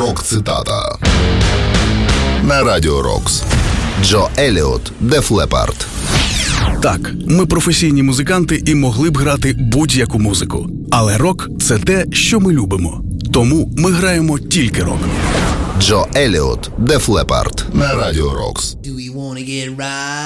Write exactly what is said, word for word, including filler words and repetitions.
Рок-цитата на Радіо Рокс. Джо Еліот, Def Leppard. Так, ми професійні музиканти і могли б грати будь-яку музику. Але рок – це те, що ми любимо. Тому ми граємо тільки рок. Джо Еліот, Def Leppard на Радіо Рокс.